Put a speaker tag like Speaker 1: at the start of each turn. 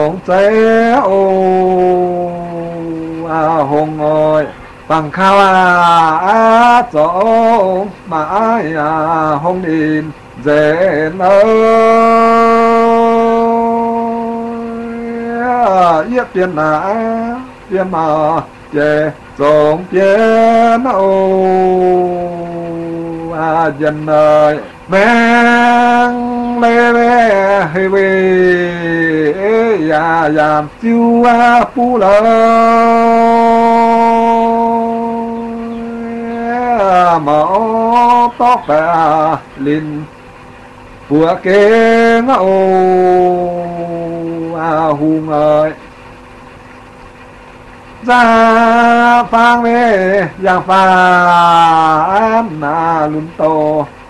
Speaker 1: chế ô hùng ơi bằng khao chỗ mà hùng in dễ ơi yết tiền tiền mà chê sống tiền ô dân ơi mang lê lê hê bê giảm chiêu phu lơ mẫu tóc bè linh của kế ngẫu hùng ơi ra phang lê giang phang lùn tô